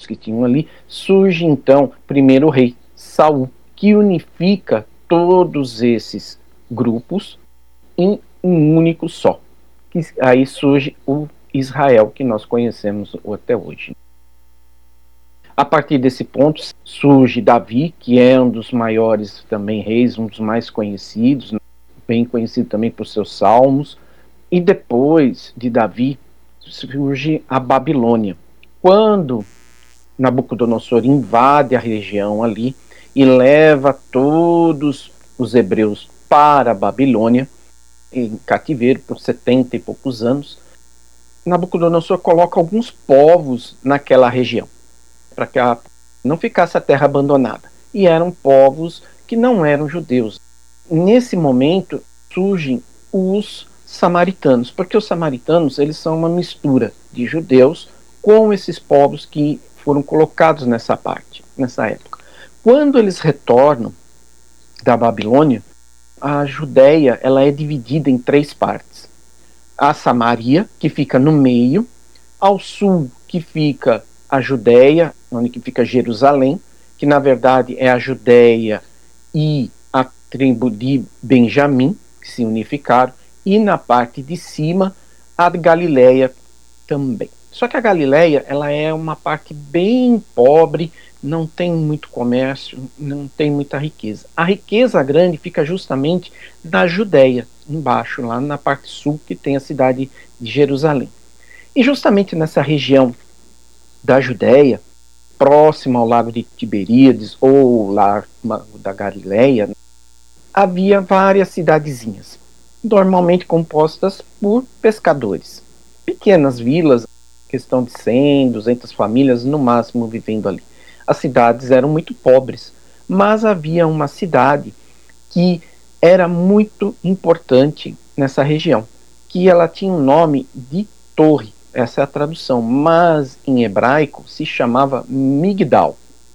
que tinham ali, surge então primeiro o rei Saul, que unifica todos esses grupos em um único só. Aí surge o Israel que nós conhecemos até hoje. A partir desse ponto surge Davi, que é um dos maiores também reis, um dos mais conhecidos, bem conhecido também por seus salmos. E depois de Davi surge a Babilônia. Quando Nabucodonosor invade a região ali e leva todos os hebreus para a Babilônia, em cativeiro por 70 e poucos anos, Nabucodonosor coloca alguns povos naquela região, para que não ficasse a terra abandonada. E eram povos que não eram judeus. Nesse momento surgem os samaritanos, porque os samaritanos eles são uma mistura de judeus com esses povos que foram colocados nessa época. Quando eles retornam da Babilônia, a Judéia ela é dividida em 3 partes. A Samaria, que fica no meio, ao sul, que fica a Judéia, onde que fica Jerusalém, que na verdade é a Judéia e a tribo de Benjamim, que se unificaram, e na parte de cima a Galileia também. Só que a Galileia ela é uma parte bem pobre, não tem muito comércio, não tem muita riqueza. A riqueza grande fica justamente na Judéia, embaixo, lá na parte sul, que tem a cidade de Jerusalém. E justamente nessa região da Judéia, próximo ao lago de Tiberíades ou lago da Galileia, havia várias cidadezinhas, normalmente compostas por pescadores. Pequenas vilas, questão de 100, 200 famílias no máximo vivendo ali. As cidades eram muito pobres, mas havia uma cidade que era muito importante nessa região, que ela tinha um nome de torre, essa é a tradução, mas em hebraico se chamava Migdal.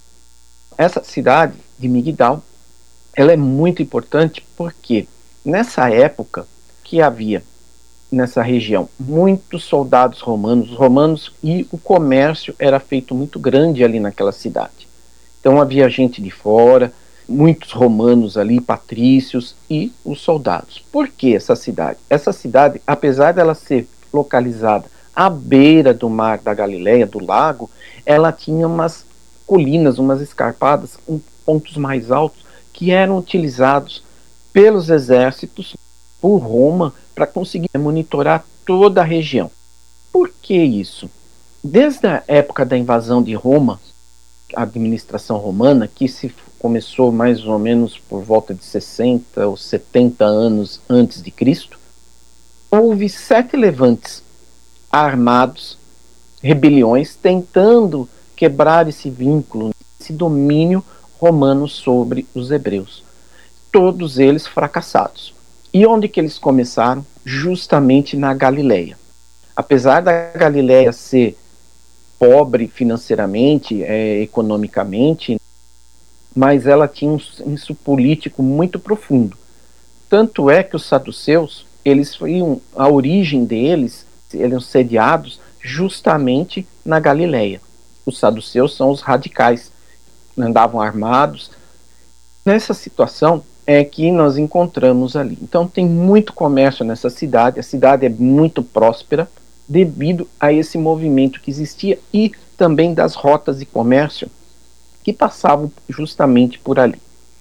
Essa cidade de Migdal, ela é muito importante porque nessa época que havia nessa região muitos soldados romanos, e o comércio era feito muito grande ali naquela cidade. Então havia gente de fora, muitos romanos ali, patrícios e os soldados. Por que essa cidade? Essa cidade, apesar dela ser localizada à beira do mar da Galileia, do lago, ela tinha umas colinas, umas escarpadas, em pontos mais altos, que eram utilizados pelos exércitos, por Roma, para conseguir monitorar toda a região. Por que isso? Desde a época da invasão de Roma, a administração romana, que se começou mais ou menos por volta de 60 ou 70 anos antes de Cristo, houve 7 levantes armados, rebeliões, tentando quebrar esse vínculo, esse domínio romano sobre os hebreus. Todos eles fracassados. E onde que eles começaram? Justamente na Galileia. Apesar da Galileia ser pobre financeiramente, economicamente, mas ela tinha um senso político muito profundo. Tanto é que os saduceus, a origem deles, eles eram sediados justamente na Galileia. Os saduceus são os radicais, andavam armados. Nessa situação é que nós encontramos ali. Então tem muito comércio nessa cidade, a cidade é muito próspera devido a esse movimento que existia e também das rotas de comércio que passavam justamente por ali.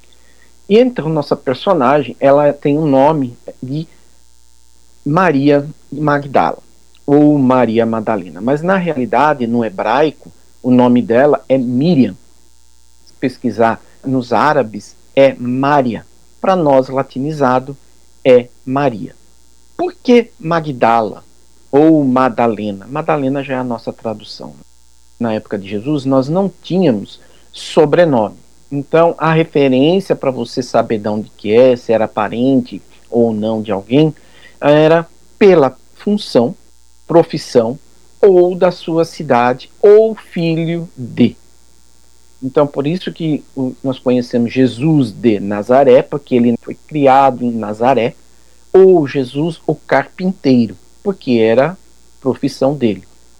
E então nossa personagem, ela tem o nome de Maria Magdala ou Maria Madalena, mas na realidade no hebraico o nome dela é Miriam. Se pesquisar nos árabes é Mária, para nós latinizado é Maria. Por que Magdala ou Madalena? Madalena já é a nossa tradução. Na época de Jesus nós não tínhamos sobrenome. Então a referência para você saber de onde que é, se era parente ou não de alguém, era pela função, profissão ou da sua cidade ou filho de. Então por isso que nós conhecemos Jesus de Nazaré, porque ele foi criado em Nazaré, ou Jesus o carpinteiro, porque era a profissão dele.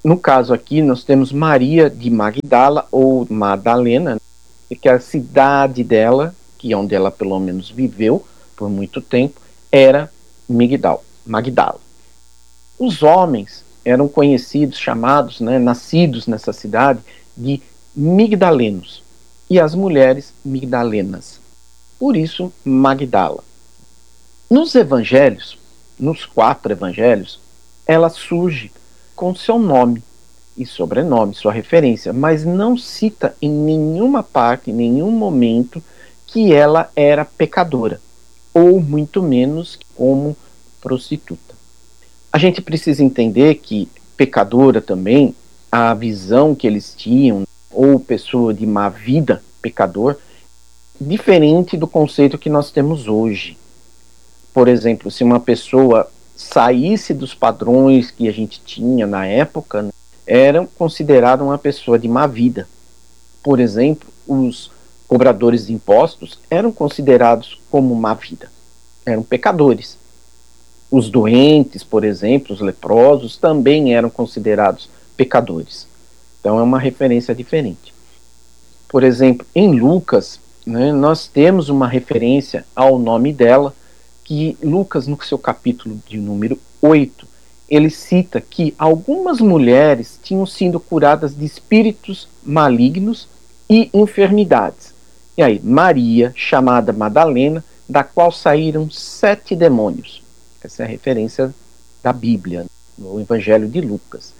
No caso aqui, nós temos Maria de Magdala, ou Madalena, que é a cidade dela, que é onde ela pelo menos viveu por muito tempo, era Magdala. Os homens eram conhecidos, chamados, nascidos nessa cidade, de migdalenos, e as mulheres migdalenas. Por isso, Magdala. Nos evangelhos, nos 4 evangelhos, ela surge com seu nome e sobrenome, sua referência, mas não cita em nenhuma parte, em nenhum momento, que ela era pecadora, ou muito menos como prostituta. A gente precisa entender que pecadora também, a visão que eles tinham, ou pessoa de má vida, pecador, diferente do conceito que nós temos hoje. Por exemplo, se uma pessoa saísse dos padrões que a gente tinha na época, era considerada uma pessoa de má vida. Por exemplo, os cobradores de impostos eram considerados como má vida, eram pecadores. Os doentes, por exemplo, os leprosos, também eram considerados pecadores. Então é uma referência diferente. Por exemplo, em Lucas, nós temos uma referência ao nome dela, que Lucas, no seu capítulo de número 8, ele cita que algumas mulheres tinham sido curadas de espíritos malignos e enfermidades. E aí, Maria, chamada Madalena, da qual saíram 7 demônios. Essa é a referência da Bíblia, no Evangelho de Lucas.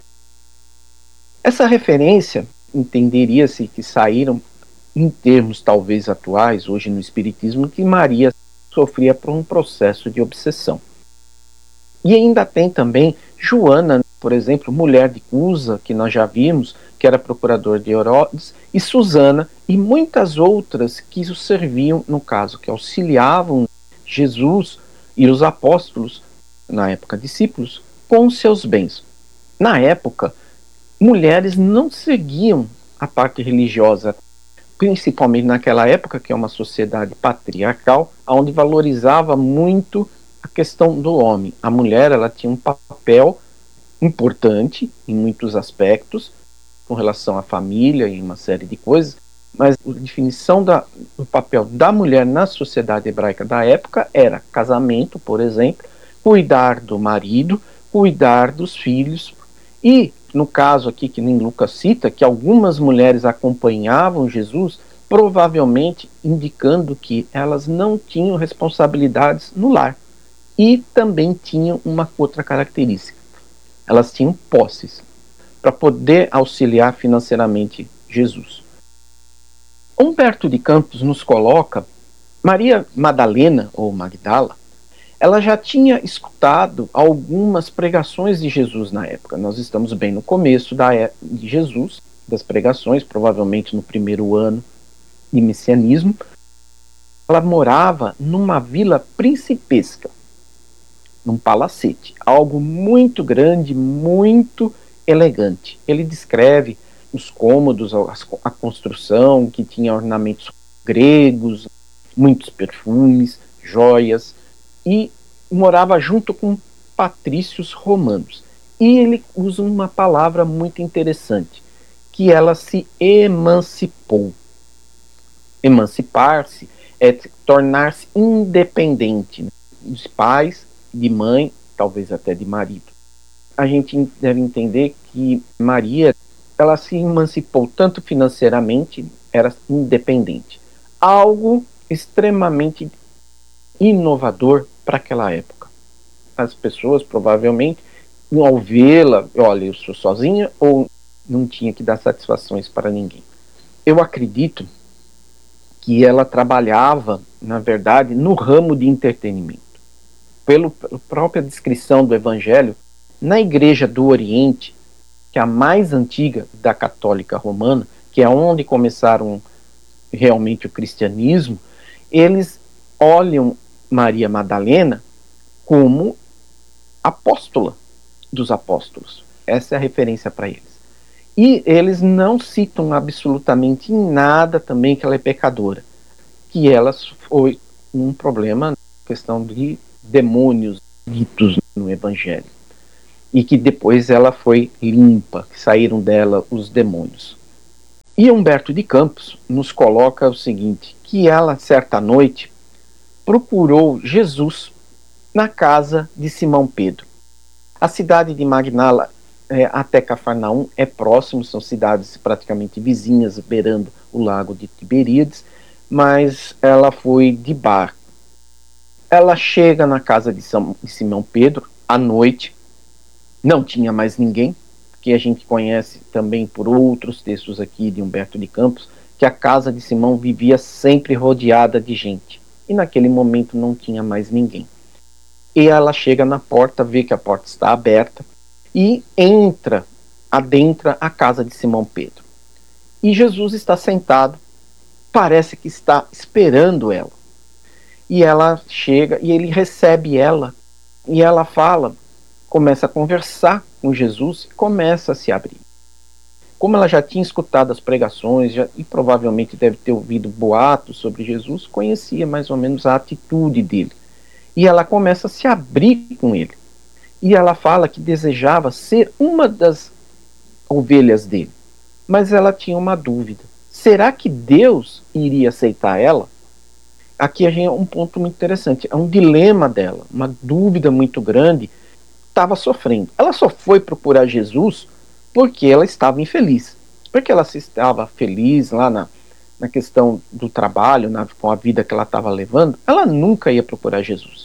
Essa referência, entenderia-se que saíram, em termos talvez atuais, hoje no Espiritismo, que Maria sofria por um processo de obsessão. E ainda tem também Joana, por exemplo, mulher de Cusa, que nós já vimos, que era procurador de Herodes, e Susana, e muitas outras que o serviam, no caso, que auxiliavam Jesus e os apóstolos, na época discípulos, com seus bens. Na época, mulheres não seguiam a parte religiosa, principalmente naquela época, que é uma sociedade patriarcal, onde valorizava muito a questão do homem. A mulher, ela tinha um papel importante em muitos aspectos, com relação à família e uma série de coisas, mas a definição do papel da mulher na sociedade hebraica da época era casamento, por exemplo, cuidar do marido, cuidar dos filhos, e no caso aqui que nem Lucas cita, que algumas mulheres acompanhavam Jesus, provavelmente indicando que elas não tinham responsabilidades no lar. E também tinham uma outra característica. Elas tinham posses para poder auxiliar financeiramente Jesus. Humberto de Campos nos coloca, Maria Madalena, ou Magdala, ela já tinha escutado algumas pregações de Jesus na época. Nós estamos bem no começo de Jesus, das pregações, provavelmente no primeiro ano de messianismo. Ela morava numa vila principesca, num palacete, algo muito grande, muito elegante. Ele descreve os cômodos, a construção, que tinha ornamentos gregos, muitos perfumes, joias, e morava junto com patrícios romanos. E ele usa uma palavra muito interessante, que ela se emancipou. Emancipar-se é tornar-se independente dos pais, de mãe, talvez até de marido. A gente deve entender que Maria, ela se emancipou tanto financeiramente, era independente. Algo extremamente inovador para aquela época. As pessoas provavelmente, ao vê-la, olha, eu sou sozinha, ou não tinha que dar satisfações para ninguém. Eu acredito que ela trabalhava, na verdade, no ramo de entretenimento. Pela própria descrição do Evangelho, na Igreja do Oriente, que é a mais antiga da Católica Romana, que é onde começaram realmente o cristianismo, eles olham Maria Madalena como apóstola dos apóstolos. Essa é a referência para eles. E eles não citam absolutamente em nada também que ela é pecadora, que ela foi um problema na questão de demônios ditos no Evangelho. e que depois ela foi limpa, que saíram dela os demônios. E Humberto de Campos nos coloca o seguinte, que ela, certa noite, procurou Jesus na casa de Simão Pedro. A cidade de Magdala até Cafarnaum é próximo, são cidades praticamente vizinhas, beirando o lago de Tiberíades, mas ela foi de barco. Ela chega na casa de Simão Pedro à noite, não tinha mais ninguém, que a gente conhece também por outros textos aqui de Humberto de Campos, que a casa de Simão vivia sempre rodeada de gente. E naquele momento não tinha mais ninguém. E ela chega na porta, vê que a porta está aberta e adentra a casa de Simão Pedro. E Jesus está sentado, parece que está esperando ela. E ela chega e ele recebe ela, e ela fala, começa a conversar com Jesus e começa a se abrir. Como ela já tinha escutado as pregações e provavelmente deve ter ouvido boatos sobre Jesus, conhecia mais ou menos a atitude dele. E ela começa a se abrir com ele. E ela fala que desejava ser uma das ovelhas dele. Mas ela tinha uma dúvida. Será que Deus iria aceitar ela? Aqui a gente é um ponto muito interessante. É um dilema dela, uma dúvida muito grande. Estava sofrendo. Ela só foi procurar Jesus porque ela estava infeliz. Porque ela estava feliz lá na questão do trabalho, com a vida que ela estava levando, ela nunca ia procurar Jesus.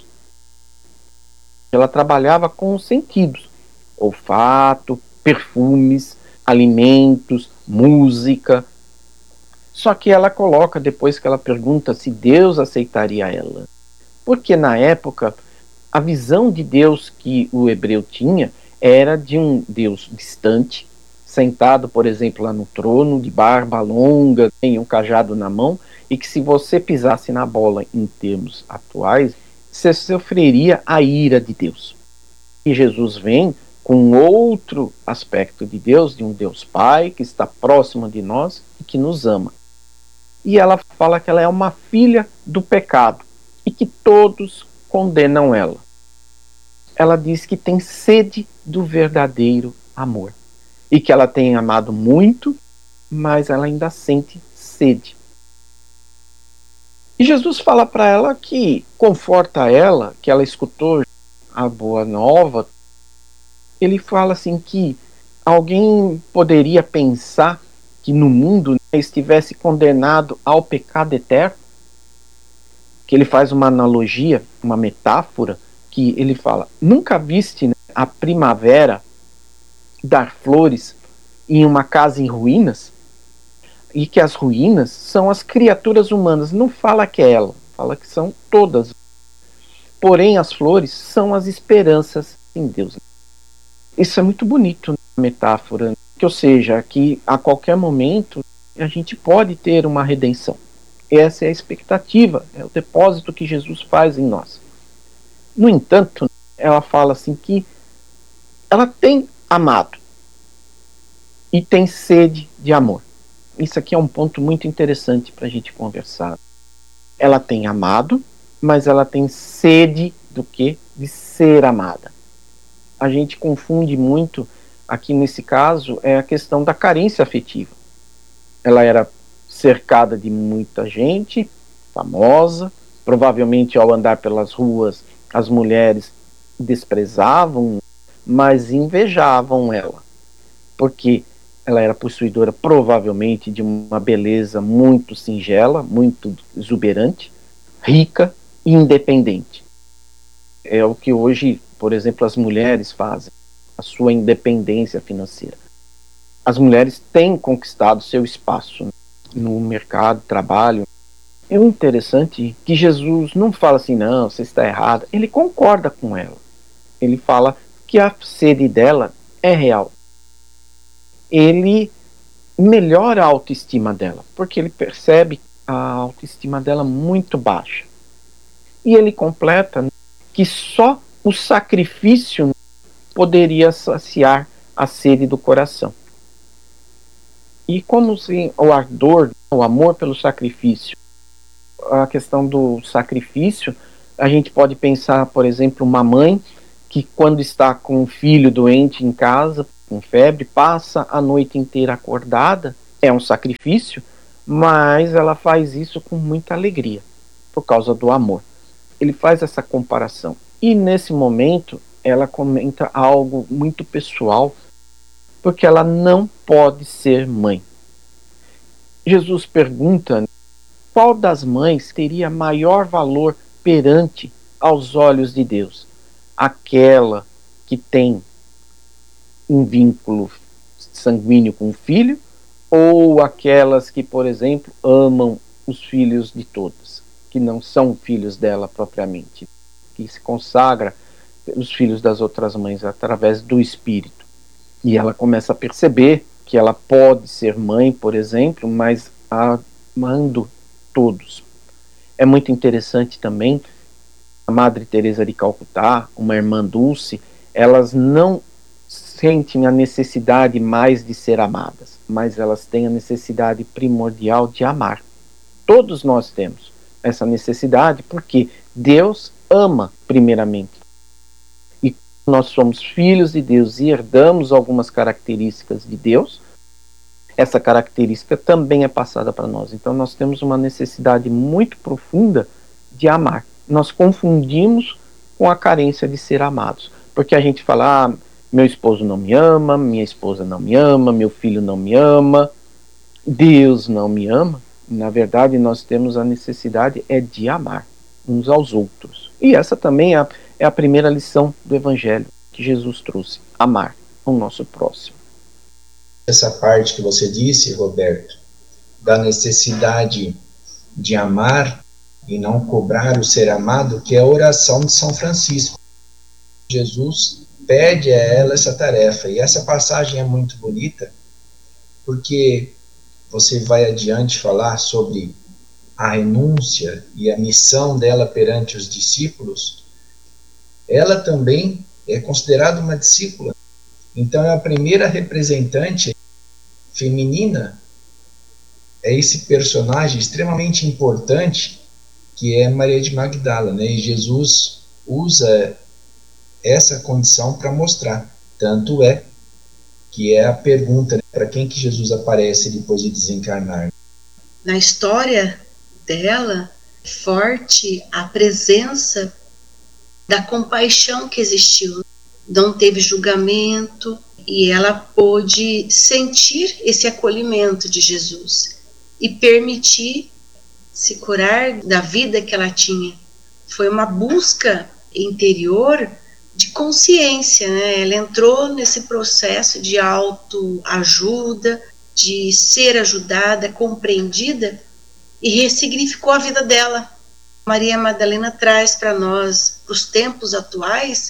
Ela trabalhava com os sentidos: olfato, perfumes, alimentos, música. Só que ela coloca, depois que ela pergunta se Deus aceitaria ela. Porque na época, a visão de Deus que o hebreu tinha era de um Deus distante, sentado, por exemplo, lá no trono, de barba longa, tem um cajado na mão, e que se você pisasse na bola em termos atuais, você sofreria a ira de Deus. E Jesus vem com outro aspecto de Deus, de um Deus Pai, que está próximo de nós e que nos ama. E ela fala que ela é uma filha do pecado e que todos condenam ela. Ela diz que tem sede do verdadeiro amor e que ela tem amado muito, mas ela ainda sente sede. E Jesus fala para ela que conforta ela, que ela escutou a boa nova. Ele fala assim que alguém poderia pensar que no mundo estivesse condenado ao pecado eterno, que ele faz uma analogia, uma metáfora, que ele fala: nunca viste a primavera dar flores em uma casa em ruínas? E que as ruínas são as criaturas humanas. Não fala que é ela, fala que são todas. Porém, as flores são as esperanças em Deus. Isso é muito bonito na metáfora, ou seja, que a qualquer momento a gente pode ter uma redenção. Essa é a expectativa, é o depósito que Jesus faz em nós. No entanto, ela fala assim que ela tem amado e tem sede de amor. Isso aqui é um ponto muito interessante para a gente conversar. Ela tem amado, mas ela tem sede do quê? De ser amada. A gente confunde muito, aqui nesse caso, é a questão da carência afetiva. Ela era cercada de muita gente, famosa, provavelmente ao andar pelas ruas as mulheres desprezavam, mas invejavam ela, porque ela era possuidora provavelmente de uma beleza muito singela, muito exuberante, rica e independente. É o que hoje, por exemplo, as mulheres fazem, a sua independência financeira. As mulheres têm conquistado seu espaço no mercado, trabalho. É interessante que Jesus não fala assim, não, você está errada. Ele concorda com ela. Ele fala que a sede dela é real. Ele melhora a autoestima dela, porque ele percebe a autoestima dela muito baixa. E ele completa que só o sacrifício poderia saciar a sede do coração. E como se o ardor, o amor pelo sacrifício, a questão do sacrifício, a gente pode pensar, por exemplo, uma mãe que quando está com o filho doente em casa, com febre, passa a noite inteira acordada. É um sacrifício, mas ela faz isso com muita alegria, por causa do amor. Ele faz essa comparação. E nesse momento, ela comenta algo muito pessoal, porque ela não pode ser mãe. Jesus pergunta qual das mães teria maior valor perante aos olhos de Deus. Aquela que tem um vínculo sanguíneo com o filho, ou aquelas que, por exemplo, amam os filhos de todas, que não são filhos dela propriamente, que se consagra os filhos das outras mães através do Espírito. E ela começa a perceber que ela pode ser mãe, por exemplo, mas amando todos. É muito interessante também, a Madre Teresa de Calcutá, uma irmã Dulce, elas não sentem a necessidade mais de ser amadas, mas elas têm a necessidade primordial de amar. Todos nós temos essa necessidade porque Deus ama primeiramente. E nós somos filhos de Deus e herdamos algumas características de Deus, essa característica também é passada para nós. Então nós temos uma necessidade muito profunda de amar. Nós confundimos com a carência de ser amados, porque a gente fala, meu esposo não me ama, minha esposa não me ama, meu filho não me ama, Deus não me ama. Na verdade, nós temos a necessidade de amar uns aos outros. E essa também é a primeira lição do Evangelho que Jesus trouxe, amar o nosso próximo. Essa parte que você disse, Roberto, da necessidade de amar e não cobrar o ser amado, que é a oração de São Francisco. Jesus pede a ela essa tarefa, e essa passagem é muito bonita, porque você vai adiante falar sobre a renúncia e a missão dela perante os discípulos. Ela também é considerada uma discípula, então é a primeira representante feminina, é esse personagem extremamente importante que é Maria de Magdala, né? E Jesus usa essa condição para mostrar. Tanto é que é a pergunta, né, para quem que Jesus aparece depois de desencarnar. Na história dela, forte a presença da compaixão que existiu. Não teve julgamento e ela pôde sentir esse acolhimento de Jesus e permitir se curar da vida que ela tinha. Foi uma busca interior de consciência, né? Ela entrou nesse processo de autoajuda, de ser ajudada, compreendida, e ressignificou a vida dela. Maria Madalena traz para nós, para os tempos atuais,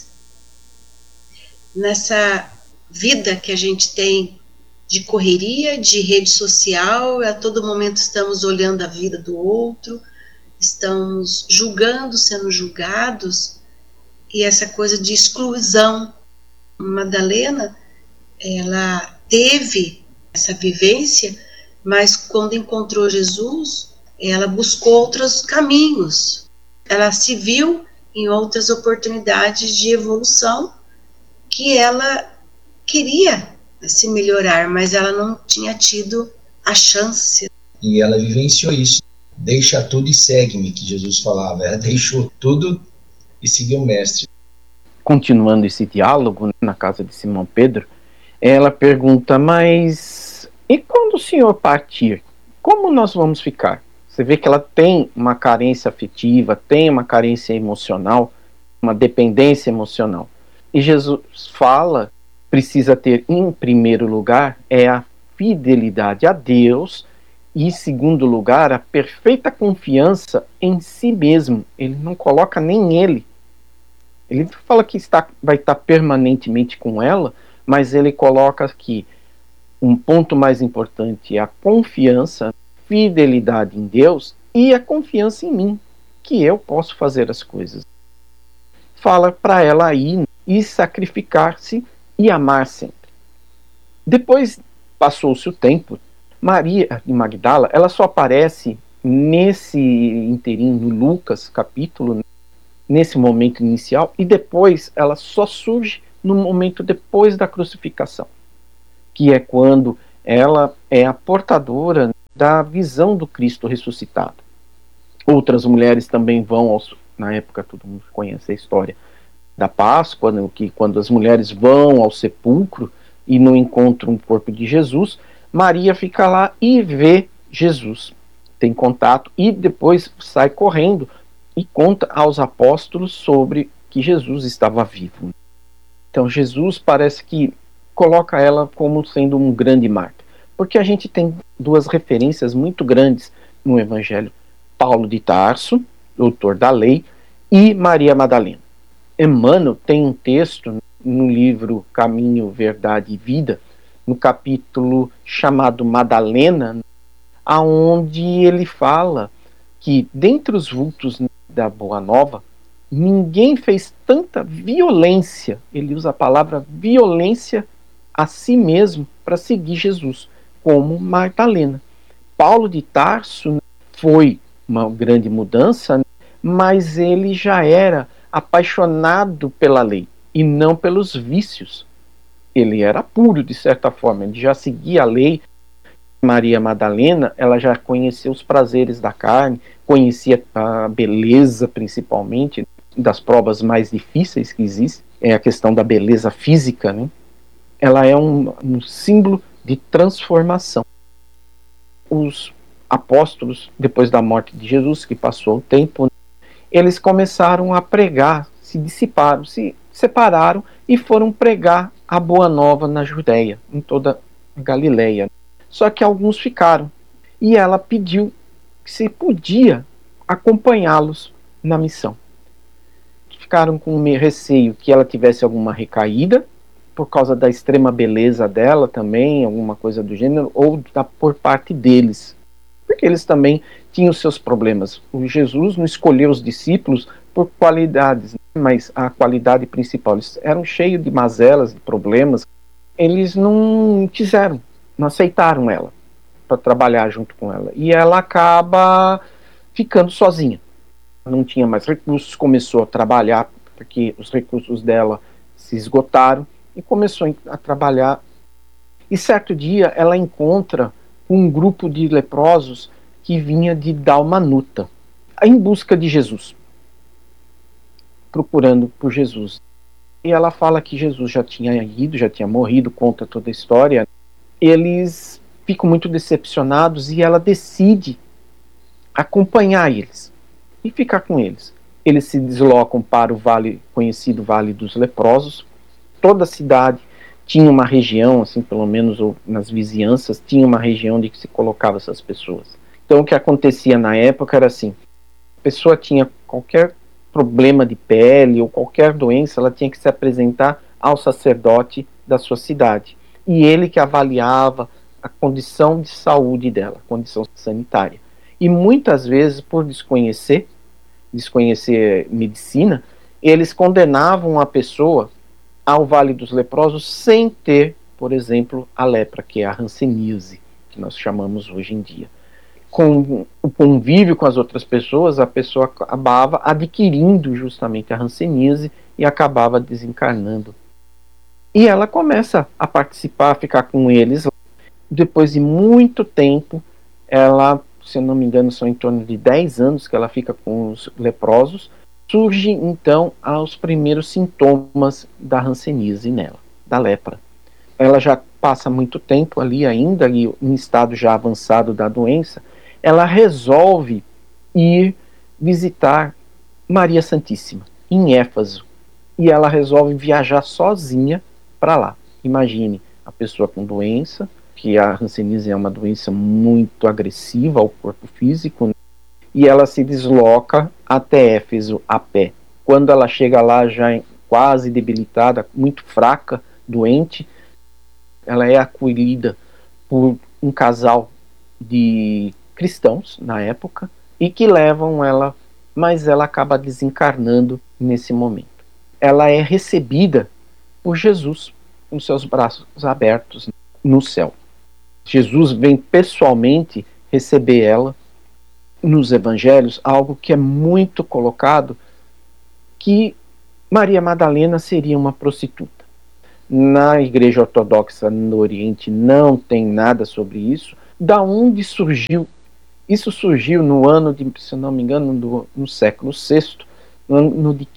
nessa vida que a gente tem de correria, de rede social, a todo momento estamos olhando a vida do outro, estamos julgando, sendo julgados, e essa coisa de exclusão. Madalena, ela teve essa vivência, mas quando encontrou Jesus, ela buscou outros caminhos, ela se viu em outras oportunidades de evolução que ela queria se melhorar, mas ela não tinha tido a chance. E ela vivenciou isso. Deixa tudo e segue-me, que Jesus falava. Ela deixou tudo e seguiu o mestre. Continuando esse diálogo na casa de Simão Pedro, ela pergunta, mas e quando o Senhor partir? Como nós vamos ficar? Você vê que ela tem uma carência afetiva, tem uma carência emocional, uma dependência emocional. E Jesus fala, precisa ter em primeiro lugar a fidelidade a Deus e em segundo lugar a perfeita confiança em si mesmo. Ele não coloca nem ele. Ele fala que vai estar permanentemente com ela, mas ele coloca que um ponto mais importante é a confiança, fidelidade em Deus e a confiança em mim, que eu posso fazer as coisas. Fala para ela ir e sacrificar-se e amar sempre. Depois passou-se o tempo, Maria de Magdala, ela só aparece nesse inteirinho, no Lucas capítulo, nesse momento inicial, e depois ela só surge no momento depois da crucificação, que é quando ela é a portadora da visão do Cristo ressuscitado. Outras mulheres também vão, na época todo mundo conhece a história da Páscoa, né, que quando as mulheres vão ao sepulcro e não encontram o corpo de Jesus, Maria fica lá e vê Jesus, tem contato e depois sai correndo e conta aos apóstolos sobre que Jesus estava vivo. Então Jesus parece que coloca ela como sendo um grande mártir, porque a gente tem duas referências muito grandes no Evangelho: Paulo de Tarso, doutor da lei, e Maria Madalena. Emmanuel tem um texto no livro Caminho, Verdade e Vida, no capítulo chamado Madalena, aonde ele fala que dentre os vultos da Boa Nova, ninguém fez tanta violência, ele usa a palavra violência, a si mesmo para seguir Jesus, como Madalena. Paulo de Tarso foi uma grande mudança, mas ele já era apaixonado pela lei e não pelos vícios. Ele era puro, de certa forma, ele já seguia a lei. Maria Madalena, ela já conhecia os prazeres da carne, conhecia a beleza, principalmente, das provas mais difíceis que existem, é a questão da beleza física, né? Ela é um símbolo de transformação. Os apóstolos, depois da morte de Jesus, que passou o tempo, eles começaram a pregar, se dissiparam, se separaram e foram pregar a Boa Nova na Judéia, em toda a Galileia. Só que alguns ficaram, e ela pediu se podia acompanhá-los na missão. Ficaram com receio que ela tivesse alguma recaída, por causa da extrema beleza dela também, alguma coisa do gênero, ou por parte deles, porque eles também tinham seus problemas. O Jesus não escolheu os discípulos por qualidades, mas a qualidade principal, eles eram cheios de mazelas, de problemas, eles não quiseram, não aceitaram ela para trabalhar junto com ela, e ela acaba ficando sozinha, não tinha mais recursos, começou a trabalhar porque os recursos dela se esgotaram e começou a trabalhar. E certo dia ela encontra um grupo de leprosos que vinha de Dalmanuta em busca de Jesus, procurando por Jesus. E ela fala que Jesus já tinha ido, já tinha morrido, conta toda a história. Eles ficam muito decepcionados e ela decide acompanhar eles e ficar com eles. Eles se deslocam para o vale, conhecido Vale dos Leprosos. Toda a cidade tinha uma região, assim, pelo menos ou nas vizinhanças, tinha uma região onde se colocava essas pessoas. Então o que acontecia na época era assim: a pessoa tinha qualquer problema de pele ou qualquer doença, ela tinha que se apresentar ao sacerdote da sua cidade. E ele que avaliava a condição de saúde dela, a condição sanitária. E muitas vezes, por desconhecer medicina, eles condenavam a pessoa ao Vale dos Leprosos sem ter, por exemplo, a lepra, que é a hanseníase, que nós chamamos hoje em dia. Com o convívio com as outras pessoas, a pessoa acabava adquirindo justamente a hanseníase e acabava desencarnando. E ela começa a participar, a ficar com eles. Depois de muito tempo, ela, se eu não me engano, são em torno de 10 anos que ela fica com os leprosos, surge então os primeiros sintomas da hanseníase nela, da lepra. Ela já passa muito tempo ali ainda, e em estado já avançado da doença, ela resolve ir visitar Maria Santíssima, em Éfaso. E ela resolve viajar sozinha para lá. Imagine, a pessoa com doença, que a hanseníase é uma doença muito agressiva ao corpo físico, né? E ela se desloca até Éfeso a pé. Quando ela chega lá já quase debilitada, muito fraca, doente, ela é acolhida por um casal de cristãos na época e que levam ela, mas ela acaba desencarnando nesse momento. Ela é recebida por Jesus com seus braços abertos no céu. Jesus vem pessoalmente receber ela. Nos evangelhos, algo que é muito colocado que Maria Madalena seria uma prostituta. Na Igreja Ortodoxa no Oriente não tem nada sobre isso. Da onde surgiu? Isso surgiu no ano de, se não me engano, no século VI, no ano de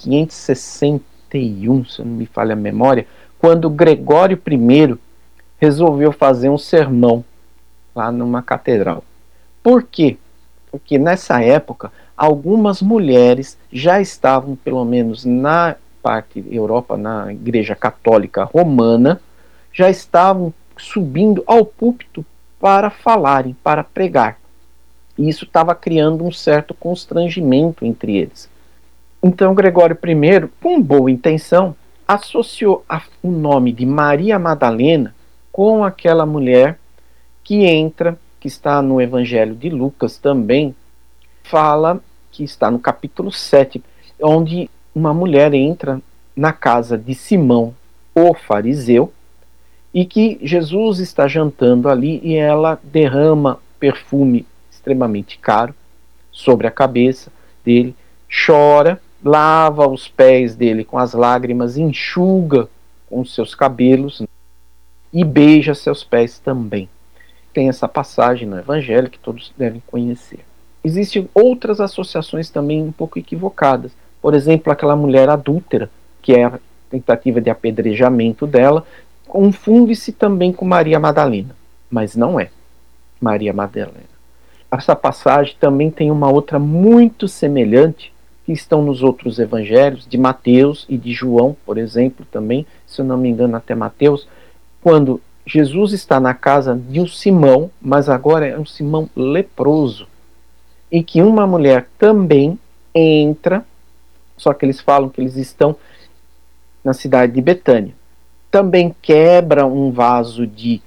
561, se não me falha a memória, quando Gregório I resolveu fazer um sermão lá numa catedral. Por quê? Porque nessa época, algumas mulheres já estavam, pelo menos na parte Europa, na Igreja Católica Romana, já estavam subindo ao púlpito para falarem, para pregar. E isso estava criando um certo constrangimento entre eles. Então Gregório I, com boa intenção, associou o nome de Maria Madalena com aquela mulher que entra, que está no Evangelho de Lucas também, fala que está no capítulo 7, onde uma mulher entra na casa de Simão, o fariseu, e que Jesus está jantando ali e ela derrama perfume extremamente caro sobre a cabeça dele, chora, lava os pés dele com as lágrimas, enxuga com os seus cabelos e beija seus pés também. Tem essa passagem no Evangelho que todos devem conhecer. Existem outras associações também um pouco equivocadas. Por exemplo, aquela mulher adúltera, que é a tentativa de apedrejamento dela, confunde-se também com Maria Madalena, mas não é Maria Madalena. Essa passagem também tem uma outra muito semelhante, que estão nos outros evangelhos, de Mateus e de João, por exemplo, também, se eu não me engano até Mateus, quando Jesus está na casa de um Simão, mas agora é um Simão leproso, em que uma mulher também entra, só que eles falam que eles estão na cidade de Betânia. Também quebra um vaso de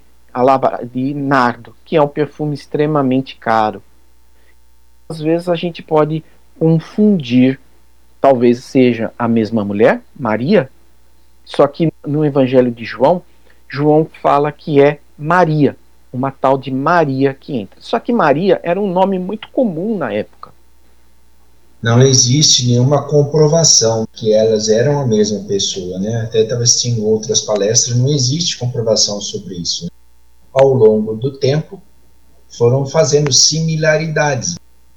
nardo, que é um perfume extremamente caro. Às vezes a gente pode confundir, talvez seja a mesma mulher, Maria, só que no Evangelho de João, João fala que é Maria, uma tal de Maria que entra. Só que Maria era um nome muito comum na época. Não existe nenhuma comprovação que elas eram a mesma pessoa, né? Até estava assistindo outras palestras, não existe comprovação sobre isso, né? Ao longo do tempo, foram fazendo similaridades.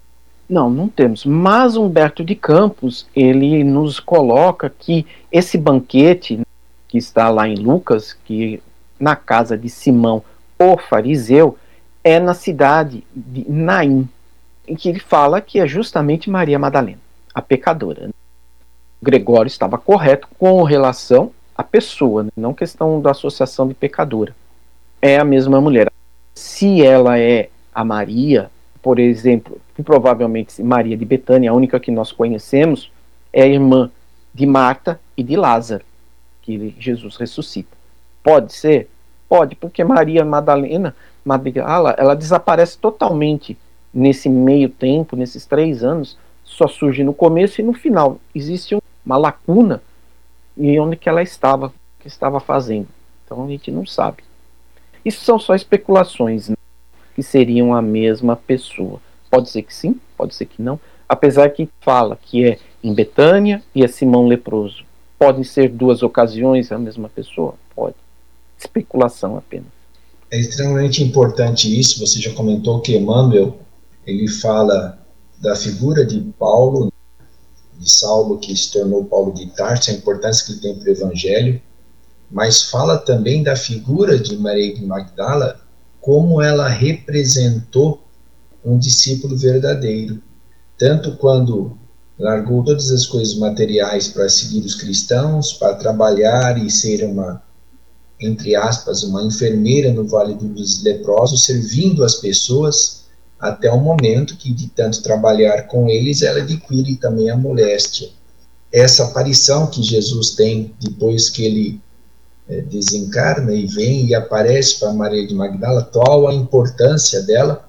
Não temos. Mas Humberto de Campos, ele nos coloca que esse banquete que está lá em Lucas, que na casa de Simão, o fariseu, é na cidade de Naim, em que ele fala que é justamente Maria Madalena, a pecadora. Gregório estava correto com relação à pessoa, né? Não questão da associação de pecadora. É a mesma mulher. Se ela é a Maria, por exemplo, que provavelmente Maria de Betânia, a única que nós conhecemos, é a irmã de Marta e de Lázaro, que Jesus ressuscita. Pode ser? Pode, porque Maria Madalena, ela desaparece totalmente nesse meio tempo, nesses 3 anos, só surge no começo e no final. Existe uma lacuna em onde que ela estava, que estava fazendo. Então a gente não sabe. Isso são só especulações, né, que seriam a mesma pessoa. Pode ser que sim, pode ser que não. Apesar que fala que é em Betânia e é Simão leproso. Podem ser 2 ocasiões a mesma pessoa? Pode. Especulação apenas. É extremamente importante isso. Você já comentou que Emmanuel, ele fala da figura de Paulo, de Saulo, que se tornou Paulo de Tarso, a importância que ele tem para o Evangelho, mas fala também da figura de Maria de Magdala, como ela representou um discípulo verdadeiro. Tanto quando largou todas as coisas materiais para seguir os cristãos, para trabalhar e ser uma, entre aspas, uma enfermeira no Vale dos Leprosos, servindo as pessoas, até o momento que, de tanto trabalhar com eles, ela adquire também a moléstia. Essa aparição que Jesus tem depois que ele desencarna e vem e aparece para Maria de Magdala, qual a importância dela.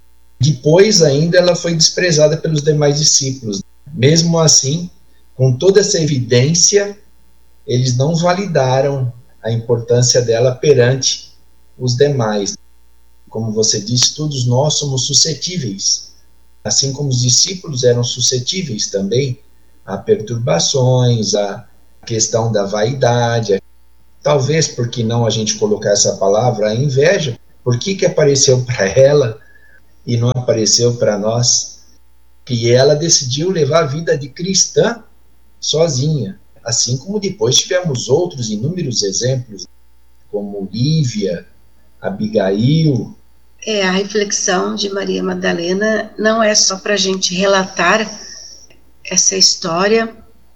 Depois ainda ela foi desprezada pelos demais discípulos. Mesmo assim, com toda essa evidência, eles não validaram a importância dela perante os demais. Como você disse, todos nós somos suscetíveis. Assim como os discípulos eram suscetíveis também a perturbações, a questão da vaidade. Talvez, por que não a gente colocar essa palavra, a inveja? Por que apareceu para ela e não apareceu para nós? E ela decidiu levar a vida de cristã sozinha. Assim como depois tivemos outros inúmeros exemplos, como Lívia, Abigail. A reflexão de Maria Madalena não é só para a gente relatar essa história,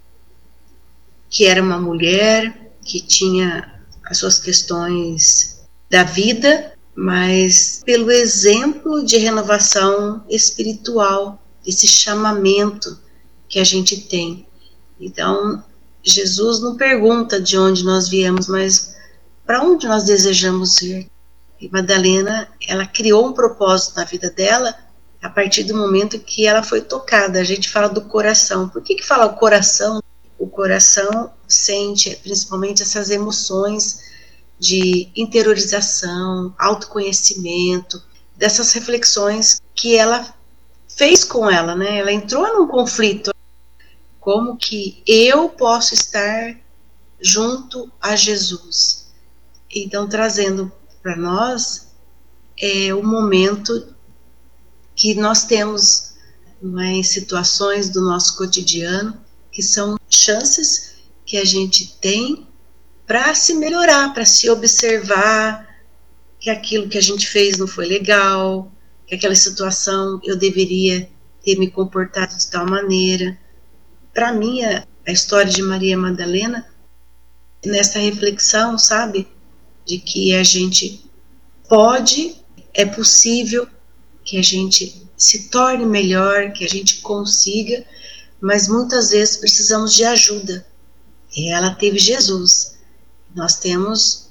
que era uma mulher que tinha as suas questões da vida, mas pelo exemplo de renovação espiritual, esse chamamento que a gente tem. Então, Jesus não pergunta de onde nós viemos, mas para onde nós desejamos ir. E Madalena, ela criou um propósito na vida dela a partir do momento que ela foi tocada. A gente fala do coração. Por que fala o coração? O coração sente principalmente essas emoções de interiorização, autoconhecimento, dessas reflexões que ela fez com ela, né? Ela entrou num conflito. Como que eu posso estar junto a Jesus? Então, trazendo para nós o momento que nós temos em situações do nosso cotidiano, que são chances que a gente tem para se melhorar, para se observar que aquilo que a gente fez não foi legal, que aquela situação eu deveria ter me comportado de tal maneira. Para mim, a história de Maria Madalena, nessa reflexão, sabe, de que a gente pode, é possível que a gente se torne melhor, que a gente consiga, mas muitas vezes precisamos de ajuda. E ela teve Jesus. Nós temos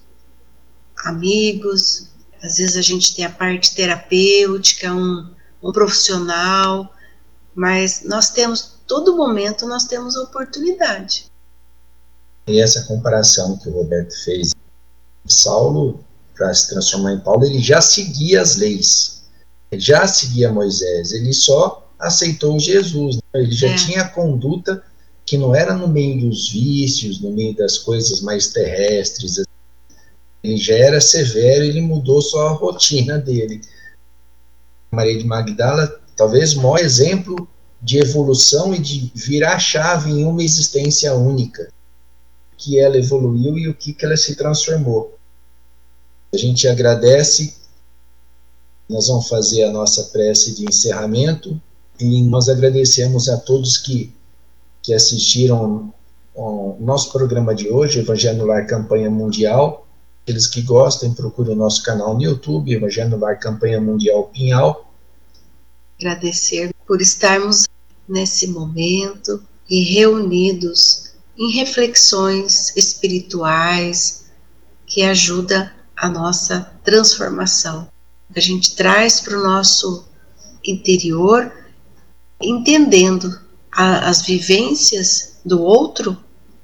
amigos, às vezes a gente tem a parte terapêutica, um profissional, mas nós temos, todo momento nós temos a oportunidade. E essa comparação que o Roberto fez, Saulo, para se transformar em Paulo, ele já seguia as leis, ele já seguia Moisés, ele só aceitou Jesus, né? Ele já tinha a conduta que não era no meio dos vícios, no meio das coisas mais terrestres, ele já era severo, ele mudou só a rotina dele. Maria de Magdala, talvez o maior exemplo de evolução e de virar a chave em uma existência única, que ela evoluiu e o que ela se transformou. A gente agradece, nós vamos fazer a nossa prece de encerramento e nós agradecemos a todos que assistiram ao nosso programa de hoje, Evangelho no Lar Campanha Mundial. Aqueles que gostem, procurem o nosso canal no YouTube, Evangelho no Lar Campanha Mundial Pinhal. Agradecer por estarmos nesse momento e reunidos em reflexões espirituais que ajudam a nossa transformação. A gente traz para o nosso interior, entendendo as vivências do outro,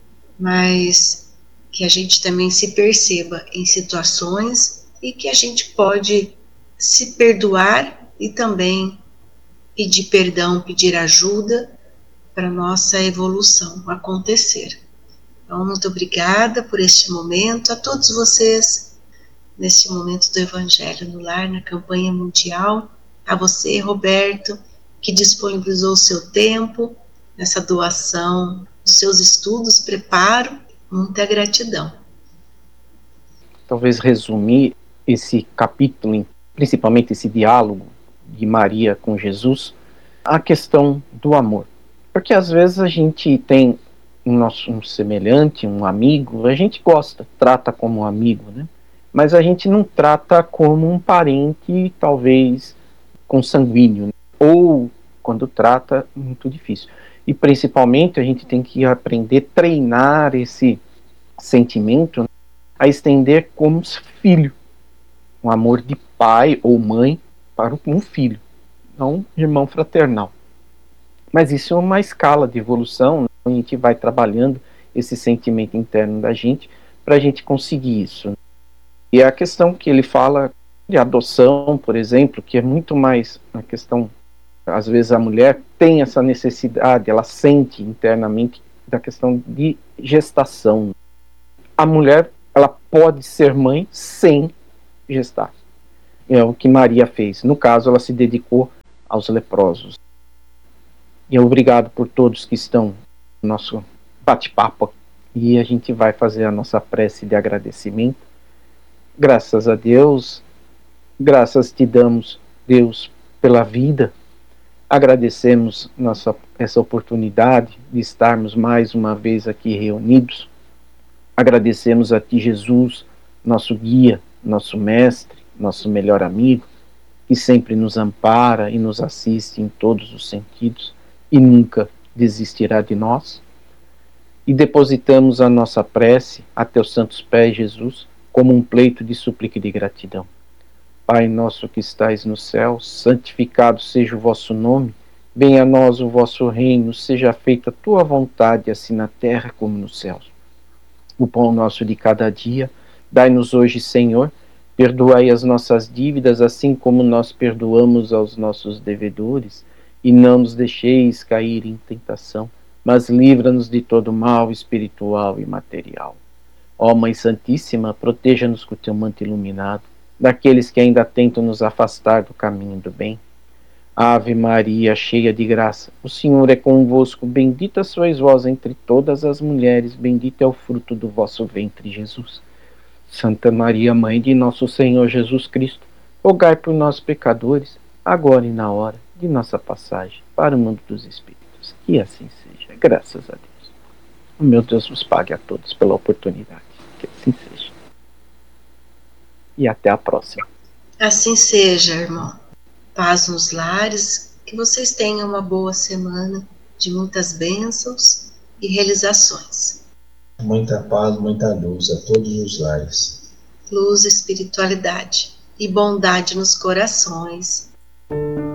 mas que a gente também se perceba em situações e que a gente pode se perdoar e também pedir perdão, pedir ajuda para nossa evolução acontecer. Então, muito obrigada por este momento, a todos vocês, neste momento do Evangelho no Lar, na campanha mundial, a você, Roberto, que disponibilizou o seu tempo nessa doação dos seus estudos, preparo, muita gratidão. Talvez resumir esse capítulo, principalmente esse diálogo de Maria com Jesus, a questão do amor. Porque às vezes a gente tem um semelhante, um amigo, a gente gosta, trata como um amigo, né? Mas a gente não trata como um parente, talvez consanguíneo, né? Ou quando trata, muito difícil. E principalmente a gente tem que aprender a treinar esse sentimento, né, a estender como filho, um amor de pai ou mãe para um filho, não irmão fraternal. Mas isso é uma escala de evolução, né? A gente vai trabalhando esse sentimento interno da gente para a gente conseguir isso, né? E a questão que ele fala de adoção, por exemplo, que é muito mais a questão Às vezes a mulher tem essa necessidade, ela sente internamente da questão de gestação. A mulher, ela pode ser mãe sem gestar. É o que Maria fez. No caso, ela se dedicou aos leprosos. E obrigado por todos que estão no nosso bate-papo. E a gente vai fazer a nossa prece de agradecimento. Graças a Deus, graças te damos, Deus, pela vida. Agradecemos essa oportunidade de estarmos mais uma vez aqui reunidos. Agradecemos a ti, Jesus, nosso guia, nosso mestre, nosso melhor amigo, que sempre nos ampara e nos assiste em todos os sentidos e nunca desistirá de nós. E depositamos a nossa prece a teus santos pés, Jesus, como um pleito de súplica e de gratidão. Pai nosso que estais no céu, santificado seja o vosso nome, venha a nós o vosso reino, seja feita a tua vontade, assim na terra como nos céus. O pão nosso de cada dia, dai-nos hoje, Senhor, perdoai as nossas dívidas, assim como nós perdoamos aos nossos devedores, e não nos deixeis cair em tentação, mas livra-nos de todo mal espiritual e material. Ó Mãe Santíssima, proteja-nos com o teu manto iluminado, daqueles que ainda tentam nos afastar do caminho do bem. Ave Maria, cheia de graça, o Senhor é convosco, bendita sois vós entre todas as mulheres, bendito é o fruto do vosso ventre, Jesus. Santa Maria, Mãe de nosso Senhor Jesus Cristo, rogai por nós pecadores, agora e na hora de nossa passagem para o mundo dos espíritos. Que assim seja, graças a Deus. O meu Deus vos pague a todos pela oportunidade. Que assim seja. E até a próxima. Assim seja, irmão. Paz nos lares, que vocês tenham uma boa semana de muitas bênçãos e realizações. Muita paz, muita luz a todos os lares. Luz, espiritualidade e bondade nos corações.